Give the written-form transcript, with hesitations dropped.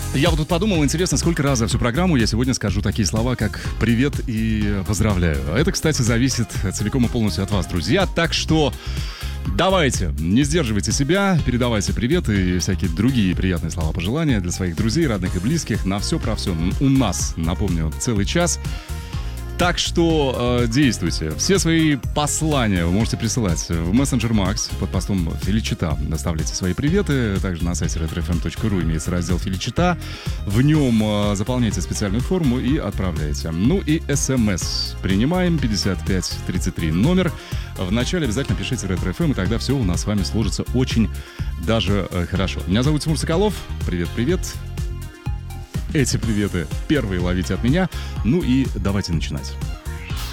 Я вот тут подумал, интересно, сколько раз за всю программу я сегодня скажу такие слова, как «привет» и «поздравляю». А это, кстати, зависит целиком и полностью от вас, друзья. Так что давайте, не сдерживайте себя, передавайте привет и всякие другие приятные слова пожелания для своих друзей, родных и близких. На все про все у нас, напомню, целый час. Так что действуйте. Все свои послания вы можете присылать в мессенджер Макс под постом Феличита. Оставляйте свои приветы. Также на сайте retrofm.ru имеется раздел Феличита. В нем заполняйте специальную форму и отправляйте. Ну и СМС принимаем 5533 номер. Вначале обязательно пишите Ретро-ФМ, и тогда все у нас с вами сложится очень даже хорошо. Меня зовут Тимур Соколов. Привет-привет. Эти приветы первые ловите от меня. Ну и давайте начинать.